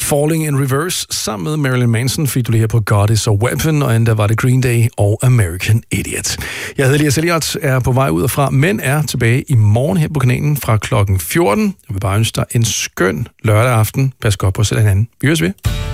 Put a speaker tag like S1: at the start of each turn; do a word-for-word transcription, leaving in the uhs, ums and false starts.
S1: Falling in Reverse sammen med Marilyn Manson fik du det her på God Is a Weapon, og endda var det Green Day og American Idiot. Jeg hedder Elias Elliot, er på vej ud og fra, men er tilbage i morgen her på kanalen fra klokken fjorten. Jeg vil bare ønske dig en skøn lørdag aften. Pas godt på selv hinanden. Vi høres ved.